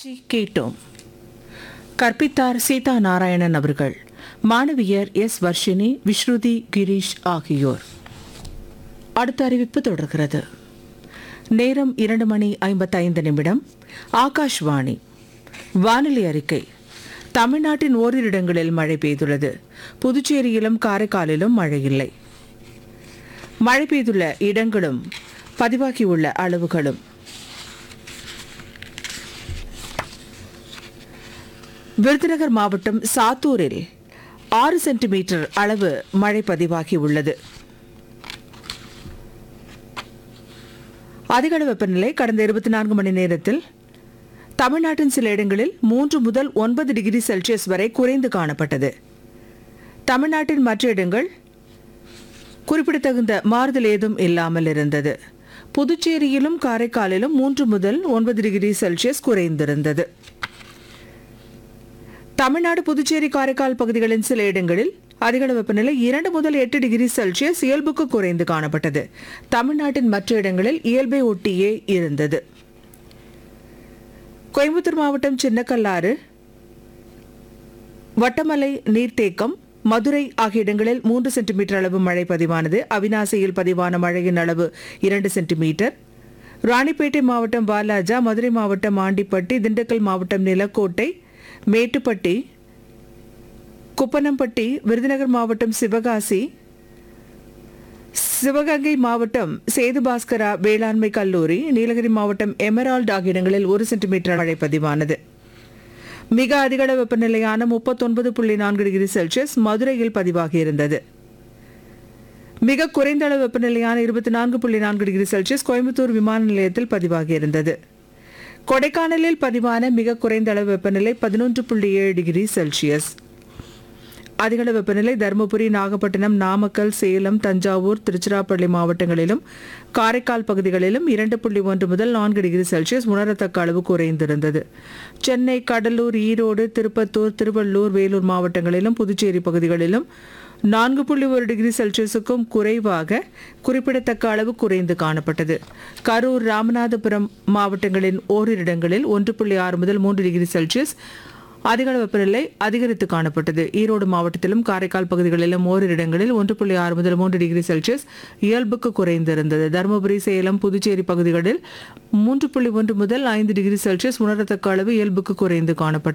பயிற்சி கேட்டோம். கற்பித்தார் சீதா நாராயணன் அவர்கள். மாணவியர் எஸ் வர்ஷினி, விஸ்ருதி, கிரீஷ் ஆகியோர். அடுத்த அறிவிப்பு தொடர்கிறது. நேரம் 2:55. ஆகாஷ்வாணி. வானிலை அறிக்கை. தமிழ்நாட்டின் ஓரிரு இடங்களில் மழை பெய்துள்ளது. புதுச்சேரியிலும் காரைக்காலிலும் மழை இல்லை. மழை பெய்துள்ள இடங்களும் பதிவாகியுள்ள அளவுகளும்: விருதுநகர் மாவட்டம் சாத்தூரில் 6 சென்டிமீட்டர் அளவு மழை பதிவாகியுள்ளது. அதிகளவு வெப்பநிலை கடந்த 24 மணி நேரத்தில் தமிழ்நாட்டின் சில இடங்களில் 3 முதல் 9 டிகிரி செல்சியஸ் வரை குறைந்து காணப்பட்டது. தமிழ்நாட்டின் மற்ற இடங்கள் குறிப்பிடத்தகுந்த மாறுதல் ஏதும் இல்லாமல் இருந்தது. புதுச்சேரியிலும் காரைக்காலிலும் 3 முதல் 9 டிகிரி செல்சியஸ் குறைந்திருந்தது. தமிழ்நாடு, புதுச்சேரி, காரைக்கால் பகுதிகளின் சில இடங்களில் அதிகளவு வெப்பநிலை 2 முதல் 8 டிகிரி செல்சியஸ் இயல்புக்கு குறைந்து காணப்பட்டது. தமிழ்நாட்டின் மற்ற இடங்களில் இயல்பை ஒட்டியே இருந்தது. கோயம்புத்தூர் மாவட்டம் சின்னக்கல்லாறு, வட்டமலை நீர்த்தேக்கம், மதுரை ஆகிய இடங்களில் 3 சென்டிமீட்டர் அளவு மழை பதிவானது. அவிநாசியில் பதிவான மழையின் அளவு 2 சென்டிமீட்டர். ராணிப்பேட்டை மாவட்டம் வாலாஜா, மதுரை மாவட்டம் ஆண்டிப்பட்டி, திண்டுக்கல் மாவட்டம் நிலக்கோட்டை, மேட்டுப்பட்டி, குப்பனம்பட்டி, விருதுநகர் மாவட்டம் சிவகாசி, சிவகங்கை மாவட்டம் சேதுபாஸ்கரா வேளாண்மை கல்லூரி, நீலகிரி மாவட்டம் எமரால்டு ஆகிய இடங்களில் 1 சென்டிமீட்டர் மழை பதிவானது. மிக அதிகளவு வெப்பநிலையான 39.4 டிகிரி செல்சியஸ் மதுரையில் பதிவாகியிருந்தது. மிக குறைந்த அளவு வெப்பநிலையான 24.4 டிகிரி செல்சியஸ் கோயம்புத்தூர் விமான நிலையத்தில் பதிவாகியிருந்தது. கொடைக்கானலில் பதிவான மிக குறைந்த அளவு வெப்பநிலை 11.7 டிகிரி செல்சியஸ். அதிகளவு வெப்பநிலை தருமபுரி, நாகப்பட்டினம், நாமக்கல், சேலம், தஞ்சாவூர், திருச்சிராப்பள்ளி மாவட்டங்களிலும் காரைக்கால் பகுதிகளிலும் 2.1 முதல் 4 டிகிரி செல்சியஸ் உணரத்தக்க அளவு குறைந்திருந்தது. சென்னை, கடலூர், ஈரோடு, திருப்பத்தூர், திருவள்ளூர், வேலூர் மாவட்டங்களிலும் புதுச்சேரி பகுதிகளிலும் 4.1 டிகிரி செல்சியஸுக்கும் குறைவாக குறிப்பிடத்தக்க அளவு குறைந்து காணப்பட்டது. கரூர், ராமநாதபுரம் மாவட்டங்களின் ஓரிரு இடங்களில் 1.6 முதல் 3 டிகிரி செல்சியஸ் அதிகளவு வெப்பநிலை அதிகரித்து காணப்பட்டது. ஈரோடு மாவட்டத்திலும் காரைக்கால் பகுதிகளிலும் ஓரிரு இடங்களில் 1.6 முதல் 3 டிகிரி செல்சியஸ் இயல்புக்கு குறைந்திருந்தது. தருமபுரி, சேலம், புதுச்சேரி பகுதிகளில் 3.1 முதல் 5 டிகிரி செல்சியஸ் உணரத்தக்க அளவு இயல்புக்கு குறைந்து காணப்பட்டது.